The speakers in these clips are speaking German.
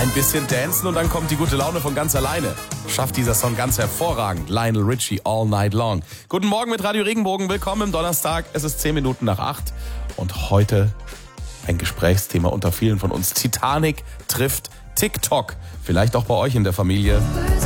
Ein bisschen dancen und dann kommt die gute Laune von ganz alleine. Schafft dieser Song ganz hervorragend. Lionel Richie, All Night Long. Guten Morgen mit Radio Regenbogen. Willkommen im Donnerstag. Es ist 10 Minuten nach 8. Und heute ein Gesprächsthema unter vielen von uns. Titanic trifft TikTok. Vielleicht auch bei euch in der Familie.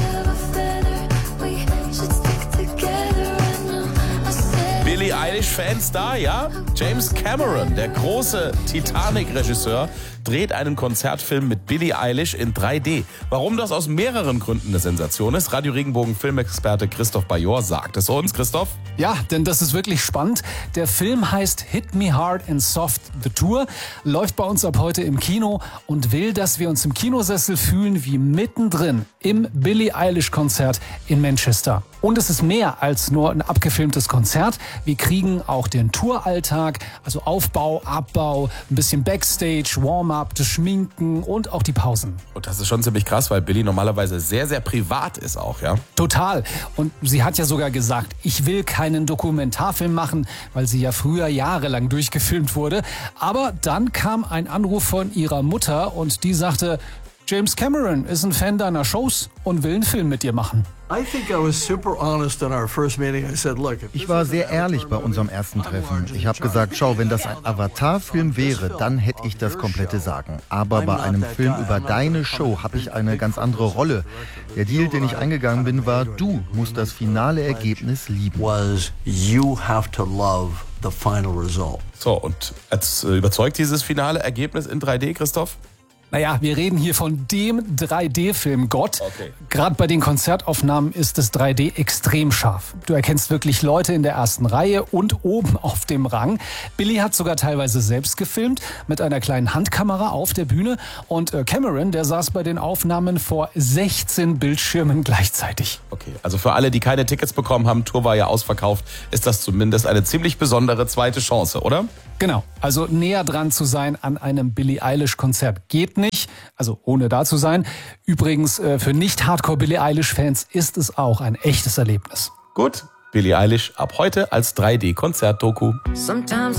Billie Eilish-Fans da, ja? James Cameron, der große Titanic-Regisseur, dreht einen Konzertfilm mit Billie Eilish in 3D. Warum das aus mehreren Gründen eine Sensation ist, Radio Regenbogen Filmexperte Christoph Bajor sagt es uns. Christoph? Ja, denn das ist wirklich spannend. Der Film heißt Hit Me Hard and Soft The Tour, läuft bei uns ab heute im Kino und will, dass wir uns im Kinosessel fühlen wie mittendrin im Billie Eilish-Konzert in Manchester. Und es ist mehr als nur ein abgefilmtes Konzert. Wir kriegen auch den Touralltag, also Aufbau, Abbau, ein bisschen Backstage, Warm-up, das Schminken und auch die Pausen. Und das ist schon ziemlich krass, weil Billie normalerweise sehr, sehr privat ist auch, ja? Total. Und sie hat ja sogar gesagt, ich will keinen Dokumentarfilm machen, weil sie ja früher jahrelang durchgefilmt wurde. Aber dann kam ein Anruf von ihrer Mutter und die sagte, James Cameron ist ein Fan deiner Shows und will einen Film mit dir machen. Ich war sehr ehrlich bei unserem ersten Treffen. Ich habe gesagt, schau, wenn das ein Avatar-Film wäre, dann hätte ich das komplette Sagen. Aber bei einem Film über deine Show habe ich eine ganz andere Rolle. Der Deal, den ich eingegangen bin, war, du musst das finale Ergebnis lieben. So, und überzeugt dieses finale Ergebnis in 3D, Christoph? Naja, wir reden hier von dem 3D-Film Gott. Okay. Gerade bei den Konzertaufnahmen ist das 3D extrem scharf. Du erkennst wirklich Leute in der ersten Reihe und oben auf dem Rang. Billie hat sogar teilweise selbst gefilmt mit einer kleinen Handkamera auf der Bühne. Und Cameron, der saß bei den Aufnahmen vor 16 Bildschirmen gleichzeitig. Okay, also für alle, die keine Tickets bekommen haben, Tour war ja ausverkauft, ist das zumindest eine ziemlich besondere zweite Chance, oder? Genau, also näher dran zu sein an einem Billie Eilish-Konzert geht nicht, also ohne da zu sein. Übrigens, für Nicht-Hardcore-Billie Eilish-Fans ist es auch ein echtes Erlebnis. Gut, Billie Eilish ab heute als 3D-Konzert-Doku.